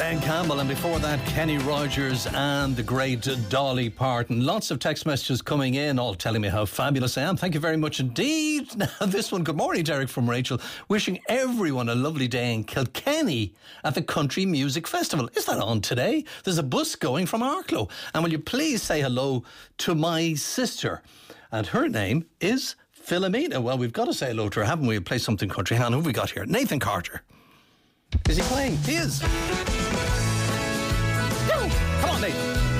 Glenn Campbell, and before that, Kenny Rogers and the great Dolly Parton. Lots of text messages coming in, all telling me how fabulous I am. Thank you very much indeed. Now, this one, good morning, Derek, from Rachel. Wishing everyone a lovely day in Kilkenny at the Country Music Festival. Is that on today? There's a bus going from Arklow. And will you please say hello to my sister? And her name is Philomena. Well, we've got to say hello to her, haven't we? Play something country. Hannah, who have we got here? Nathan Carter. Is he playing? He is. Come on, Nathan.